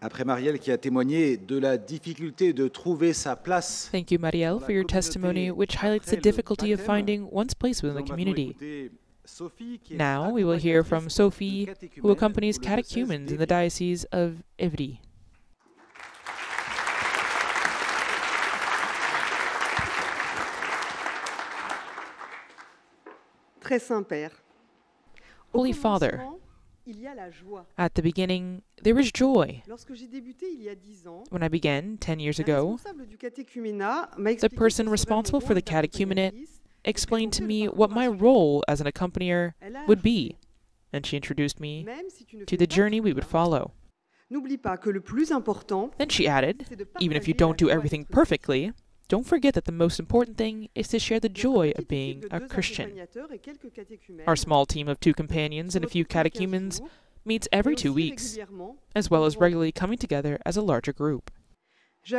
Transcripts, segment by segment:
après Marielle qui a témoigné de la difficulté de trouver sa place. Thank you, Marielle, for your testimony, which highlights the difficulty of finding one's place within the community. Now we will hear from Sophie, who accompanies catechumens in the Diocese of Évry. Très Saint-Père. Holy Father, at the beginning, there was joy. When I began 10 years ago, the person responsible for the catechumenate explained to me what my role as an accompanier would be, and she introduced me to the journey we would follow. Then she added, even if you don't do everything perfectly, don't forget that the most important thing is to share the joy of being a Christian. Our small team of 2 companions and a few catechumens meets every 2 weeks, as well as regularly coming together as a larger group. I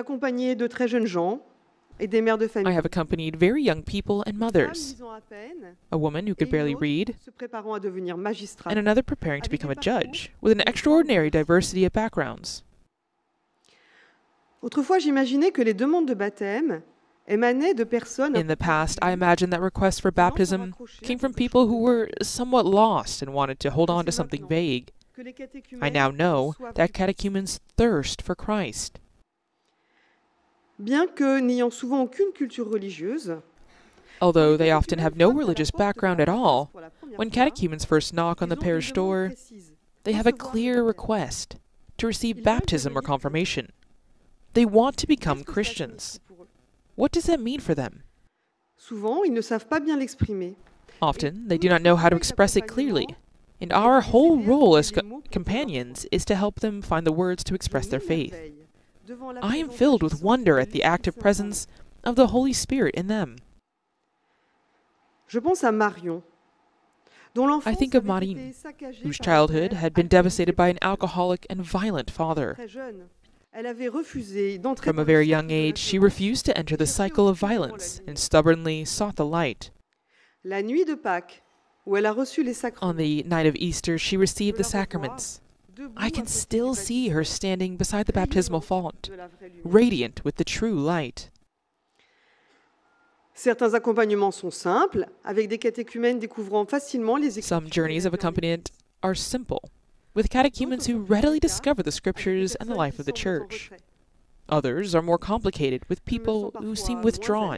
have accompanied very young people and mothers, a woman who could barely read, and another preparing to become a judge, with an extraordinary diversity of backgrounds. Autrefois, j'imaginais que les demandes de baptême émanaient de personnes. In the past, I imagined that requests for baptism came from people who were somewhat lost and wanted to hold on to something vague. I now know that catechumens thirst for Christ. Bien que n'ayant souvent aucune culture religieuse, although they often have no religious background at all, when catechumens first knock on the parish door, they have a clear request to receive baptism or confirmation. They want to become Christians. What does that mean for them? Souvent, ils ne savent pas bien l'exprimer. Often, they do not know how to express it clearly, and our whole role as companions is to help them find the words to express their faith. I am filled with wonder at the active presence of the Holy Spirit in them. Je pense à Marion, dont l'enfance I think of Marine, whose childhood had been devastated by an alcoholic and violent father. From a very young age, she refused to enter the cycle of violence and stubbornly sought the light. On the night of Easter, she received the sacraments. I can still see her standing beside the baptismal font, radiant with the true light. Certains accompagnements sont simples, avec des catéchumènes découvrant facilement les écritures. Some journeys of accompaniment are simple, with catechumens who readily discover the scriptures and the life of the Church. Others are more complicated, with people who seem withdrawn.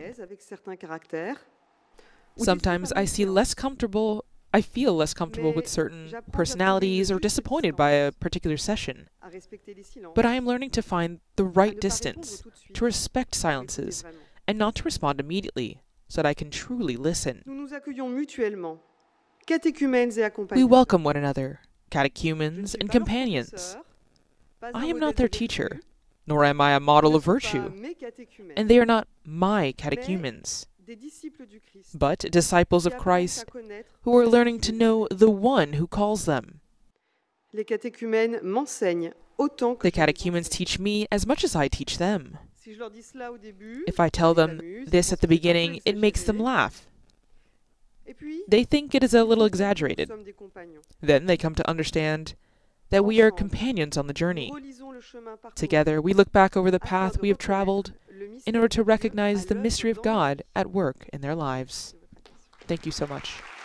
Sometimes I feel less comfortable with certain personalities or disappointed by a particular session. But I am learning to find the right distance, to respect silences, and not to respond immediately, so that I can truly listen. We welcome one another, catechumens and companions. I am not their teacher, nor am I a model of virtue, and they are not my catechumens, but disciples of Christ who are learning to know the one who calls them. The catechumens teach me as much as I teach them. If I tell them this at the beginning, it makes them laugh. They think it is a little exaggerated. Then they come to understand that we are companions on the journey. Together, we look back over the path we have traveled in order to recognize the mystery of God at work in their lives. Thank you so much.